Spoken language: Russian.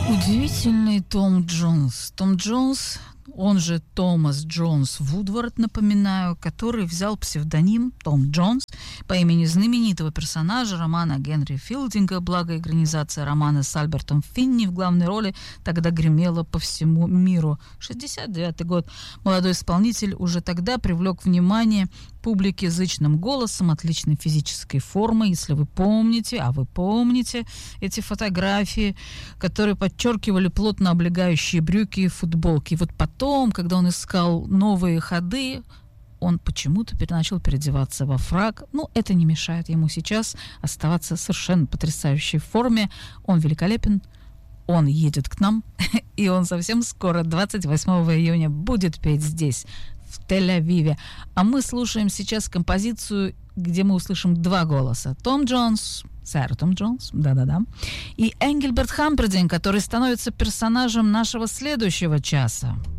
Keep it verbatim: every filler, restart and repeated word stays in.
Удивительный Том Джонс. Том Джонс, он же Томас Джонс Вудвард, напоминаю, который взял псевдоним Том Джонс по имени знаменитого персонажа романа Генри Филдинга, благо экранизация романа с Альбертом Финни в главной роли тогда гремела по всему миру. шестьдесят девятый год. Молодой исполнитель уже тогда привлек внимание публики зычным голосом, отличной физической формой, если вы помните, а вы помните эти фотографии, которые подчеркивали плотно облегающие брюки и футболки. И вот потом, когда он искал новые ходы, он почему-то начал переодеваться во фрак. Ну, это не мешает ему сейчас оставаться в совершенно потрясающей форме. Он великолепен, он едет к нам, и он совсем скоро, двадцать восьмого июня, будет петь здесь, в Тель-Авиве. А мы слушаем сейчас композицию, где мы услышим два голоса. Том Джонс, сэр Том Джонс, да-да-да, и Энгельберт Хампердинг, который становится персонажем нашего следующего часа.